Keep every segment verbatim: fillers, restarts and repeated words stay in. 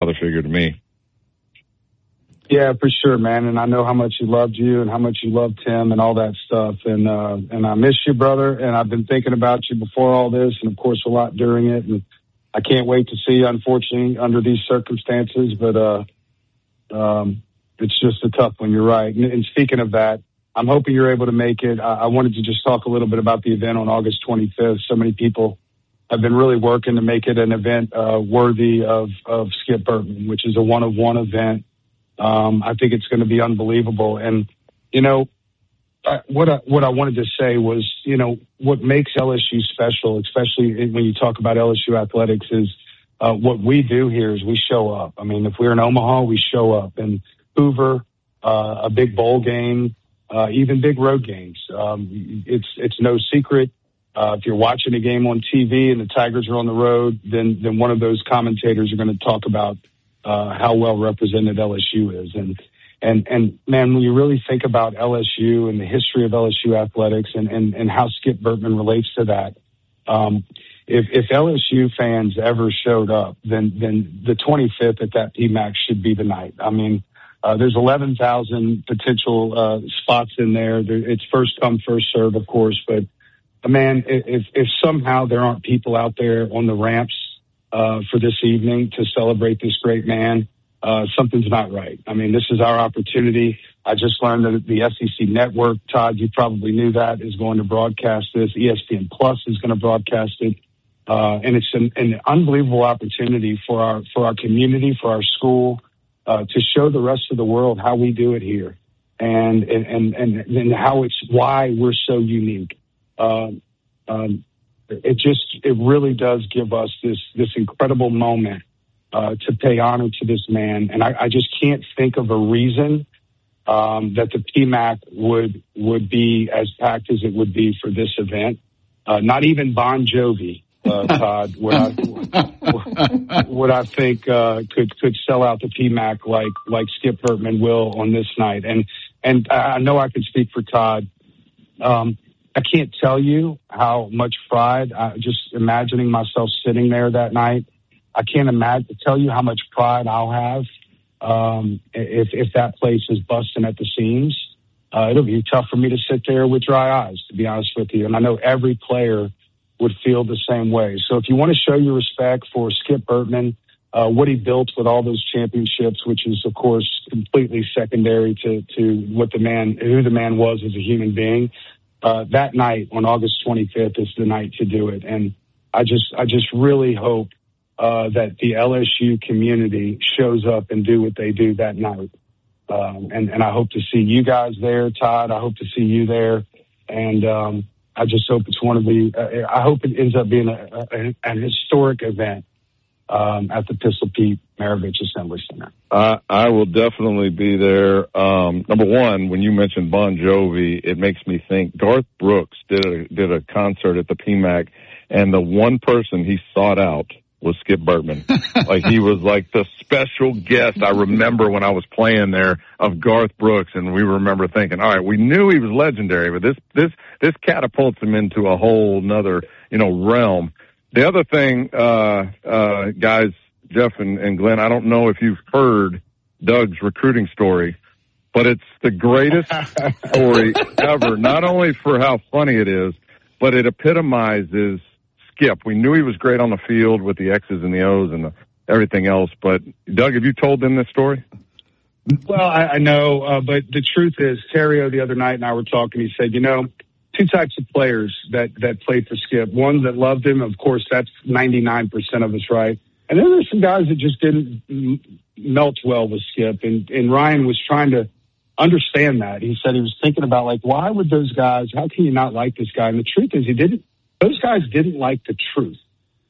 father figure to me. Yeah, for sure, man. And I know how much he loved you and how much you loved him and all that stuff. And, uh, and I miss you, brother. And I've been thinking about you before all this and, of course, a lot during it. And I can't wait to see you, unfortunately, under these circumstances. But, uh, um, it's just a tough one. You're right. And, and speaking of that, I'm hoping you're able to make it. I, I wanted to just talk a little bit about the event on August twenty-fifth. So many people have been really working to make it an event, uh, worthy of, of Skip Bertman, which is a one of one event. Um, I think it's going to be unbelievable. And, you know, I, what I, what I wanted to say was, you know, what makes L S U special, especially when you talk about L S U athletics, is uh, what we do here is we show up. I mean, if we're in Omaha, we show up. And Hoover, uh, a big bowl game, uh, even big road games. Um, it's, it's no secret. Uh, if you're watching a game on T V and the Tigers are on the road, then, then one of those commentators are going to talk about Uh, how well represented L S U is. And, and, and man, when you really think about L S U and the history of L S U athletics and, and, and how Skip Bertman relates to that, um, if, if L S U fans ever showed up, then, then the twenty-fifth at that P MAC should be the night. I mean, uh, there's eleven thousand potential, uh, spots in there. there. It's first come, first serve, of course, but uh, man, if, if somehow there aren't people out there on the ramps, Uh, for this evening to celebrate this great man, uh, something's not right. I mean, this is our opportunity. I just learned that the S E C network, Todd, you probably knew that, is going to broadcast this. E S P N Plus is going to broadcast it. Uh, and it's an, an unbelievable opportunity for our, for our community, for our school, uh, to show the rest of the world how we do it here and, and, and, and, and how it's why we're so unique. Um, um, It just, it really does give us this, this incredible moment, uh, to pay honor to this man. And I, I just can't think of a reason, um, that the P MAC would, would be as packed as it would be for this event. Uh, not even Bon Jovi, uh, Todd, would I, would I think, uh, could, could sell out the P MAC like, like Skip Bertman will on this night. And, and I know I can speak for Todd. Um, I can't tell you how much pride, uh, just imagining myself sitting there that night, I can't imagine, tell you how much pride I'll have um, if, if that place is busting at the seams. Uh, it'll be tough for me to sit there with dry eyes, to be honest with you. And I know every player would feel the same way. So if you want to show your respect for Skip Bertman, uh, what he built with all those championships, which is, of course, completely secondary to, to what the man, who the man was as a human being. Uh, that night on August twenty-fifth is the night to do it. And I just, I just really hope, uh, that the L S U community shows up and do what they do that night. Um, and, and I hope to see you guys there, Todd. I hope to see you there. And, um, I just hope it's one of the, uh, I hope it ends up being a, a, an historic event, um, at the Pistol Pete Maravich Assembly Center. I, I will definitely be there. Um, number one, when you mentioned Bon Jovi, it makes me think Garth Brooks did a, did a concert at the P MAC, and the one person he sought out was Skip Bertman. Like, he was like the special guest. I remember when I was playing there of Garth Brooks, and we remember thinking, all right, we knew he was legendary, but this, this, this catapults him into a whole nother, you know, realm. The other thing, uh, uh, guys, Jeff and, and Glenn, I don't know if you've heard Doug's recruiting story, but it's the greatest story ever, not only for how funny it is, but it epitomizes Skip. We knew he was great on the field with the X's and the O's and the, everything else, but Doug, have you told them this story? Well, I, I know, uh, but the truth is, Terrio the other night and I were talking, he said, you know, two types of players that, that played for Skip. One that loved him. Of course, that's ninety-nine percent of us, right? And then there's some guys that just didn't melt well with Skip. And, and Ryan was trying to understand that. He said he was thinking about, like, why would those guys, how can you not like this guy? And the truth is, he didn't, those guys didn't like the truth.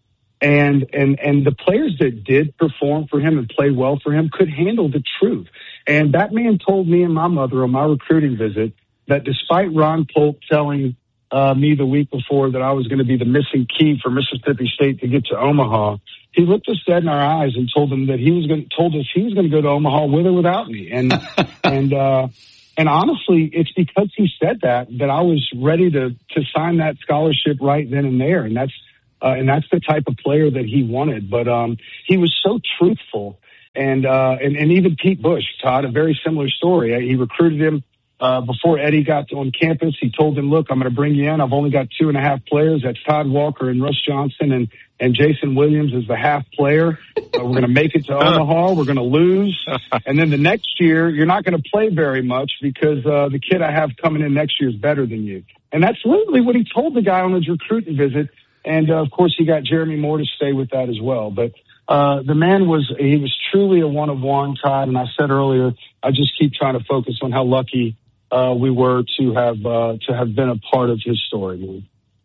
And, and, and the players that did perform for him and play well for him could handle the truth. And that man told me and my mother on my recruiting visit that despite Ron Polk telling uh, me the week before that I was going to be the missing key for Mississippi State to get to Omaha, he looked us dead in our eyes and told them that he was going to, told us he was going to go to Omaha with or without me. And, and, uh, and honestly, it's because he said that, that I was ready to, to sign that scholarship right then and there. And that's, uh, and that's the type of player that he wanted. But, um, he was so truthful. And, uh, and, and even Pete Bush, Todd, a very similar story. He recruited him, uh, before Eddie got on campus. He told him, look, I'm going to bring you in. I've only got two and a half players. That's Todd Walker and Russ Johnson, and, and Jason Williams is the half player. Uh, we're going to make it to Omaha. We're going to lose. And then the next year, you're not going to play very much because, uh, the kid I have coming in next year is better than you. And that's literally what he told the guy on his recruiting visit. And, uh, of course, he got Jeremy Moore to stay with that as well. But, uh, the man was, he was truly a one of one, Todd. And I said earlier, I just keep trying to focus on how lucky, uh, we were to have, uh, to have been a part of his story, man.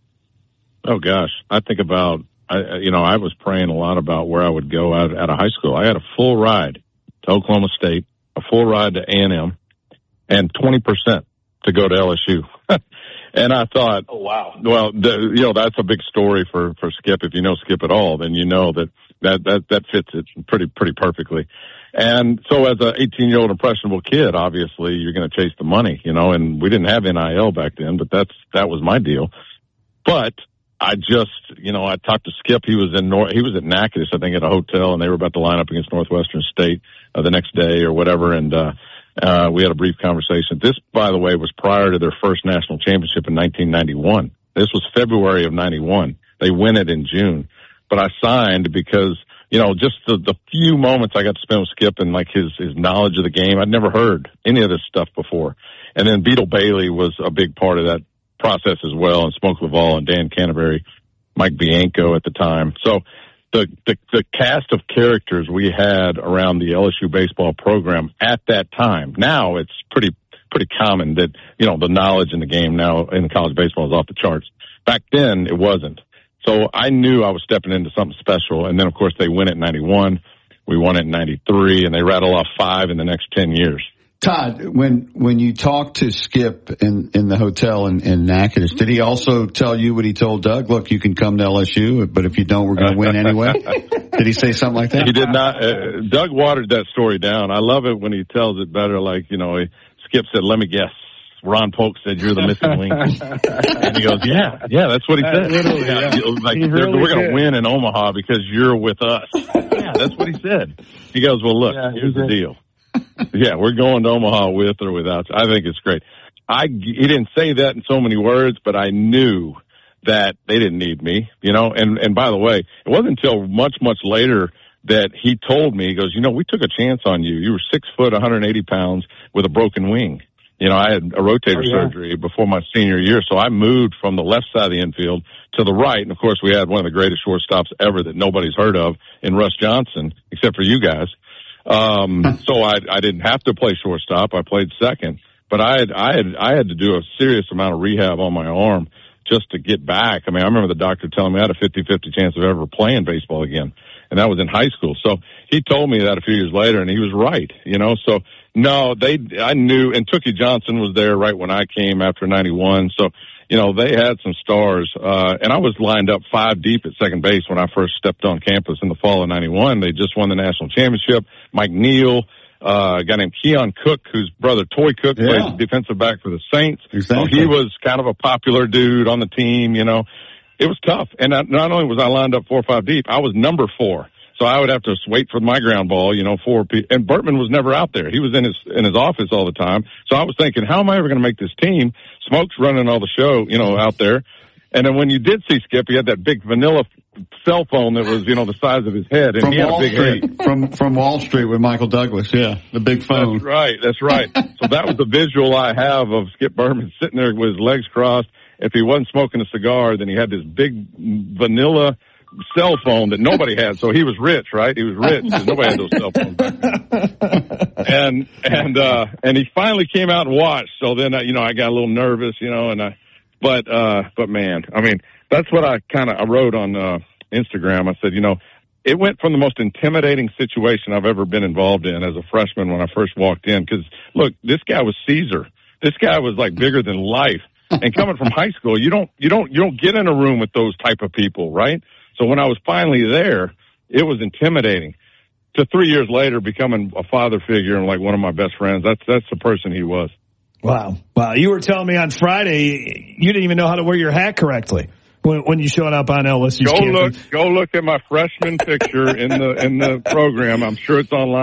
Oh, gosh. I think about, I, you know, I was praying a lot about where I would go out, out of high school. I had a full ride to Oklahoma State, a full ride to A and M, and twenty percent to go to L S U. And I thought, oh, wow. Well, the, you know, that's a big story for, for Skip. If you know Skip at all, then you know that, that, that, that fits it pretty, pretty perfectly. And so as an eighteen year old impressionable kid, obviously you're going to chase the money, you know, and we didn't have N I L back then, but that's, that was my deal. But I just, you know, I talked to Skip. He was in North, he was at Natchitoches, I think, at a hotel, and they were about to line up against Northwestern State uh, the next day or whatever. And, uh, uh, we had a brief conversation. This, by the way, was prior to their first national championship in nineteen ninety-one. This was February of ninety-one. They win it in June. But I signed because, you know, just the, the few moments I got to spend with Skip and like his, his knowledge of the game, I'd never heard any of this stuff before. And then Beetle Bailey was a big part of that process as well, and Smoke Laval and Dan Canterbury, Mike Bianco at the time. So the, the the cast of characters we had around the L S U baseball program at that time. Now it's pretty pretty common that, you know, the knowledge in the game now in college baseball is off the charts. Back then it wasn't. So I knew I was stepping into something special. And then of course they win it in ninety-one. We won it in ninety-three, and they rattle off five in the next ten years. Todd, when when you talked to Skip in, in the hotel in, in Natchitoches, did he also tell you what he told Doug? Look, you can come to L S U, but if you don't, we're going to win anyway. Did he say something like that? He did not. Uh, Doug watered that story down. I love it when he tells it better. Like, you know, he, Skip said, "Let me guess. Ron Polk said you're the missing link." And he goes, "Yeah, yeah, that's what he said. Literally, yeah. yeah. Like, really we're going to win in Omaha because you're with us." Yeah, that's what he said. He goes, "Well, look, yeah, here's the deal. Yeah, we're going to Omaha with or without you." I think it's great. I, he didn't say that in so many words, but I knew that they didn't need me, you know, and, and by the way, it wasn't until much, much later that he told me, he goes, "You know, we took a chance on you. You were six foot, one hundred eighty pounds with a broken wing." You know, I had a rotator oh, yeah. surgery before my senior year, so I moved from the left side of the infield to the right. And of course, we had one of the greatest shortstops ever that nobody's heard of in Russ Johnson, except for you guys. Um, so I, I didn't have to play shortstop. I played second, but I had, I had, I had to do a serious amount of rehab on my arm just to get back. I mean, I remember the doctor telling me I had a fifty-fifty chance of ever playing baseball again. And that was in high school. So he told me that a few years later, and he was right, you know. So no, they, I knew, and Tookie Johnson was there right when I came after ninety-one. So, you know, they had some stars, uh, and I was lined up five deep at second base when I first stepped on campus in the fall of ninety-one. They just won the national championship. Mike Neal, uh, a guy named Keon Cook, whose brother Toy Cook yeah. plays defensive back for the Saints. Exactly. So he was kind of a popular dude on the team, you know. It was tough. And not only was I lined up four or five deep, I was number four. So I would have to wait for my ground ball, you know, four people. And Bertman was never out there. He was in his, in his office all the time. So I was thinking, how am I ever going to make this team? Smoke's running all the show, you know, out there. And then when you did see Skip, he had that big vanilla cell phone that was, you know, the size of his head. And from he had Wall a big Street. head. From, from Wall Street with Michael Douglas. Yeah. The big phone. That's right. That's right. So that was the visual I have of Skip Bertman sitting there with his legs crossed. If he wasn't smoking a cigar, then he had this big vanilla cell phone that nobody had. So he was rich, right? He was rich because nobody had those cell phones back then. And, and, uh, and he finally came out and watched. So then, uh, you know, I got a little nervous, you know, and I, but, uh, but man, I mean, that's what I kind of, I wrote on, uh, Instagram. I said, you know, it went from the most intimidating situation I've ever been involved in as a freshman when I first walked in. Cause look, this guy was Caesar. This guy was like bigger than life. And coming from high school, you don't, you don't, you don't get in a room with those type of people, right? So when I was finally there, it was intimidating. To three years later, becoming a father figure and like one of my best friends, that's, that's the person he was. Wow. Wow. You were telling me on Friday, you didn't even know how to wear your hat correctly. when, when you showed up on L S U's Go campus. look, go look at my freshman picture in the in the program. I'm sure it's online.